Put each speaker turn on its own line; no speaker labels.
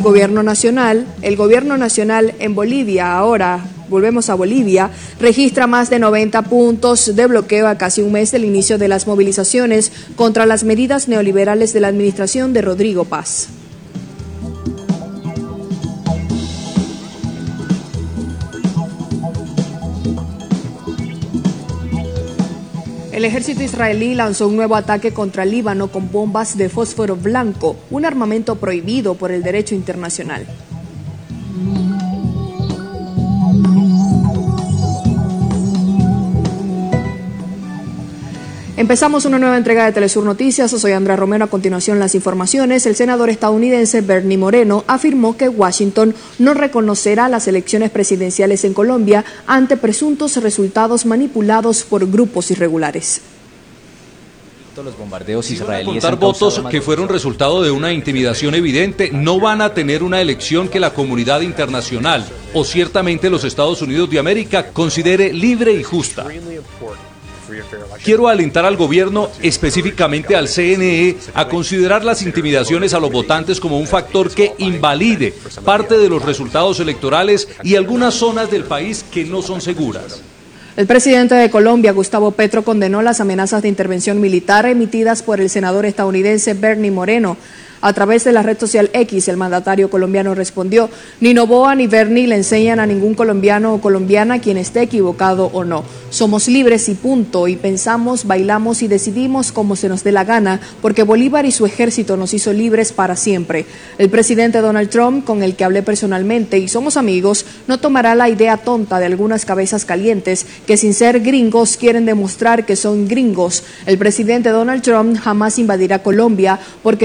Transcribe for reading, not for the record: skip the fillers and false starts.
gobierno nacional en Bolivia, ahora volvemos a Bolivia, registra más de 90 puntos de bloqueo a casi un mes del inicio de las movilizaciones contra las medidas neoliberales de la administración de Rodrigo Paz. El ejército israelí lanzó un nuevo ataque contra el Líbano con bombas de fósforo blanco, un armamento prohibido por el derecho internacional. Empezamos una nueva entrega de Telesur Noticias. Soy Andrea Romero. A continuación, las informaciones. El senador estadounidense Bernie Moreno afirmó que Washington no reconocerá las elecciones presidenciales en Colombia ante presuntos resultados manipulados por grupos irregulares.
Los bombardeos israelíes
contar votos que fueron resultado de una intimidación evidente, no van a tener una elección que la comunidad internacional o ciertamente los Estados Unidos de América considere libre y justa. Quiero alentar al gobierno, específicamente al CNE, a considerar las intimidaciones a los votantes como un factor que invalide parte de los resultados electorales y algunas zonas del país que no son seguras.
El presidente de Colombia, Gustavo Petro, condenó las amenazas de intervención militar emitidas por el senador estadounidense Bernie Moreno. A través de la red social X, el mandatario colombiano respondió: ni Noboa ni Bernie le enseñan a ningún colombiano o colombiana quien esté equivocado o no. Somos libres y punto, y pensamos, bailamos y decidimos como se nos dé la gana, porque Bolívar y su ejército nos hizo libres para siempre. El presidente Donald Trump, con el que hablé personalmente y somos amigos, no tomará la idea tonta de algunas cabezas calientes que sin ser gringos quieren demostrar que son gringos. El presidente Donald Trump jamás invadirá Colombia porque